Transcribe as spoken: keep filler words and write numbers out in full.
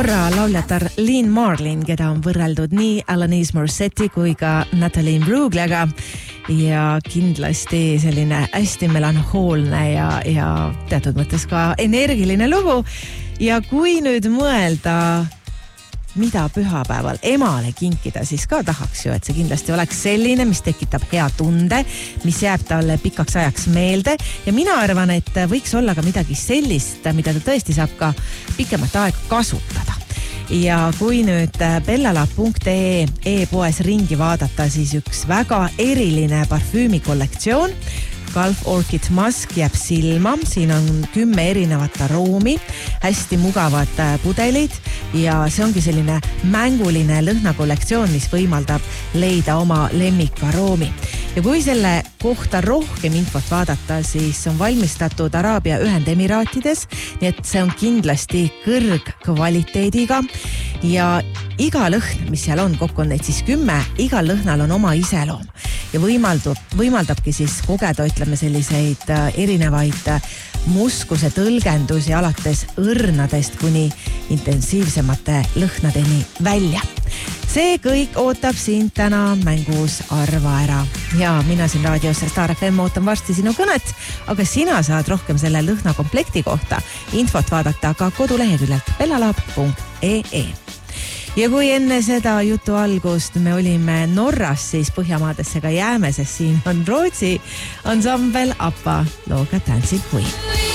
Norra lauljatar Lynn Marlin, keda on võrreldud nii Alanis Morissetti kui ka Natalie Imbrugliaga ja kindlasti selline hästi melanhoolne ja, ja teatud mõttes ka energiline lugu. Ja kui nüüd mõelda, mida pühapäeval emale kinkida, siis ka tahaks ju, et see kindlasti oleks selline, mis tekitab hea tunde, mis jääb talle pikaks ajaks meelde ja mina arvan, et võiks olla ka midagi sellist, mida ta tõesti saab ka pikemat aega kasutada. Ja kui nüüd bellalab punkt ee e-poes ringi vaadata, siis üks väga eriline parfüümi kollektsioon, Gulf Orchid Musk jääb silma, siin on kümme erinevat aroomi, hästi mugavad pudelid ja see ongi selline mänguline lõhnakollektsioon, mis võimaldab leida oma lemmikaroomi. Ja kui selle kohta rohkem infot vaadata, siis on valmistatud Araabia Ühendemiraatides, nii et see on kindlasti kõrgkvaliteediga ja iga lõhn, mis seal on, kokku on neid siis kümme, igal lõhnal on oma iseloom ja võimaldab, võimaldabki siis kogeda, ütleme selliseid erinevaid muskuse tõlgendusi alates õrnadest kuni intensiivsemate lõhnadeni välja. See kõik ootab sind täna mängus Arva ära. Ja mina siin raadios Star F M ootan varsti sinu kõnet, aga sina saad rohkem selle lõhnakomplekti kohta infot vaadata ka koduleheküljelt bellalab punkt ee. Ja kui enne seda jutu algust me olime Norras, siis Põhjamaadesse ka jääme, sest siin on Rootsi ansambel Appa looga Dancing Queen.